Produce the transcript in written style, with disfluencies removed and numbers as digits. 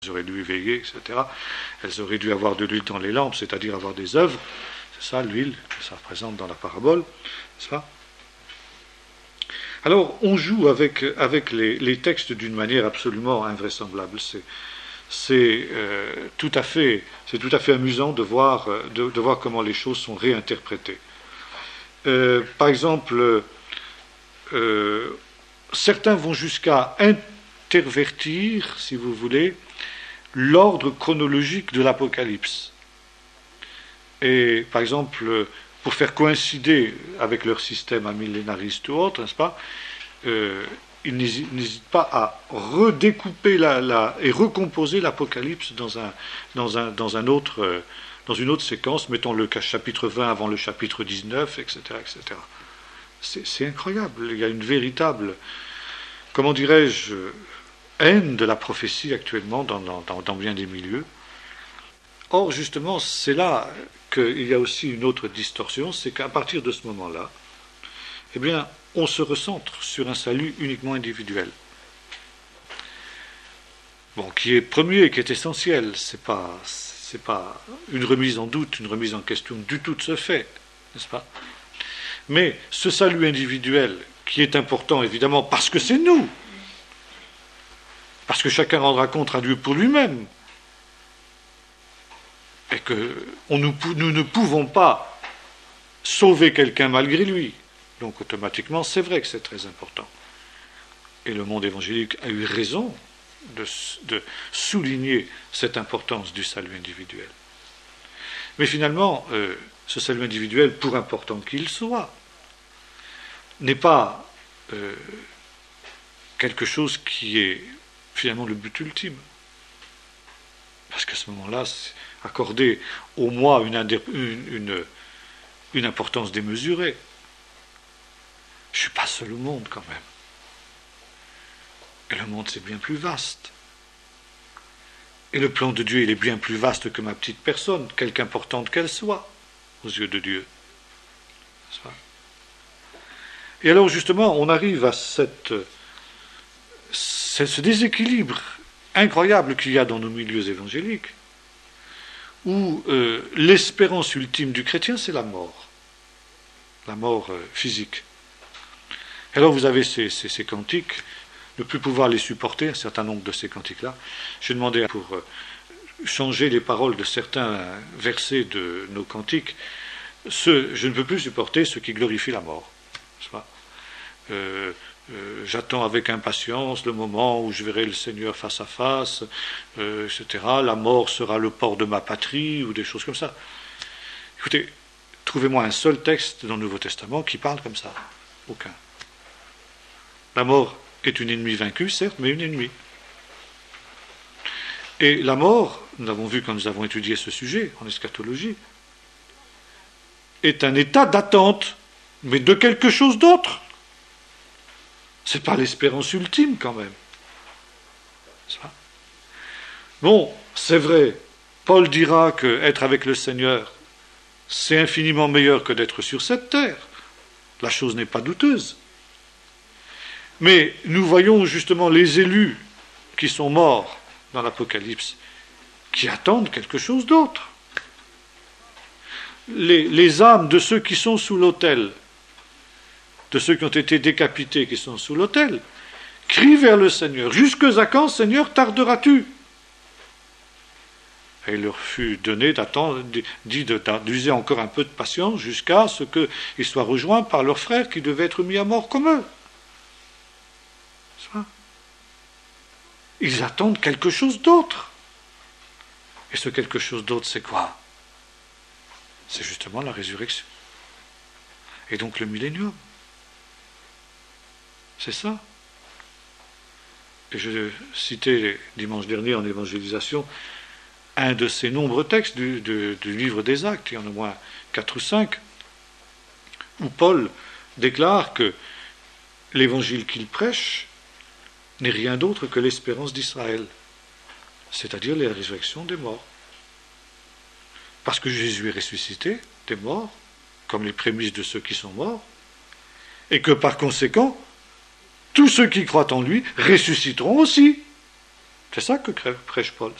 elles auraient dû veiller, etc. Elles auraient dû avoir de l'huile dans les lampes, c'est-à-dire avoir des œuvres. C'est ça l'huile que ça représente dans la parabole, n'est-ce pas? Alors, on joue avec les textes d'une manière absolument invraisemblable. C'est tout à fait amusant de voir comment les choses sont réinterprétées. Par exemple, certains vont jusqu'à intervertir, si vous voulez, l'ordre chronologique de l'Apocalypse. Et par exemple, pour faire coïncider avec leur système amillénariste ou autre, n'est-ce pas, ils n'hésitent pas à redécouper et recomposer l'Apocalypse dans une autre séquence, mettons le chapitre 20 avant le chapitre 19, etc. etc. C'est incroyable, il y a une véritable, comment dirais-je, haine de la prophétie actuellement dans bien des milieux. Or, justement, c'est là qu'il y a aussi une autre distorsion, c'est qu'à partir de ce moment-là, eh bien, on se recentre sur un salut uniquement individuel. Bon, qui est premier, qui est essentiel, c'est pas une remise en doute, une remise en question du tout de ce fait, n'est-ce pas? Mais ce salut individuel, qui est important évidemment parce que c'est nous, parce que chacun rendra compte à Dieu pour lui-même, et que nous ne pouvons pas sauver quelqu'un malgré lui. Donc automatiquement, c'est vrai que c'est très important. Et le monde évangélique a eu raison de souligner cette importance du salut individuel. Mais finalement, ce salut individuel, pour important qu'il soit, n'est pas quelque chose qui est finalement le but ultime. Parce qu'à ce moment-là, accorder au moi une importance démesurée. Je ne suis pas seul au monde quand même. Et le monde, c'est bien plus vaste. Et le plan de Dieu, il est bien plus vaste que ma petite personne, quelque importante qu'elle soit, aux yeux de Dieu. Et alors, justement, on arrive à ce déséquilibre incroyable qu'il y a dans nos milieux évangéliques, où l'espérance ultime du chrétien, c'est la mort physique. Alors vous avez ces cantiques, ne plus pouvoir les supporter, un certain nombre de ces cantiques-là. J'ai demandé pour changer les paroles de certains versets de nos cantiques, je ne peux plus supporter ce qui glorifie la mort. J'attends avec impatience le moment où je verrai le Seigneur face à face, etc. La mort sera le port de ma patrie, ou des choses comme ça. Écoutez, trouvez-moi un seul texte dans le Nouveau Testament qui parle comme ça. Aucun. La mort est une ennemie vaincue, certes, mais une ennemie. Et la mort, nous l'avons vu quand nous avons étudié ce sujet en eschatologie, est un état d'attente, mais de quelque chose d'autre. C'est pas l'espérance ultime quand même. Bon, c'est vrai, Paul dira que être avec le Seigneur, c'est infiniment meilleur que d'être sur cette terre. La chose n'est pas douteuse. Mais nous voyons justement les élus qui sont morts dans l'Apocalypse, qui attendent quelque chose d'autre. Les âmes de ceux qui sont sous l'autel, de ceux qui ont été décapités, qui sont sous l'autel, crient vers le Seigneur. Jusque à quand, Seigneur, tarderas-tu? Et il leur fut donné d'attendre, d'user encore un peu de patience jusqu'à ce qu'ils soient rejoints par leurs frères qui devaient être mis à mort comme eux. Ils attendent quelque chose d'autre. Et ce quelque chose d'autre, c'est quoi? C'est justement la résurrection. Et donc le millénium. C'est ça. Et je citais dimanche dernier en évangélisation un de ces nombreux textes du livre des Actes, il y en a au moins 4 ou 5, où Paul déclare que l'évangile qu'il prêche n'est rien d'autre que l'espérance d'Israël, c'est-à-dire la résurrection des morts. Parce que Jésus est ressuscité des morts, comme les prémices de ceux qui sont morts, et que par conséquent, tous ceux qui croient en lui ressusciteront aussi. C'est ça que prêche Paul.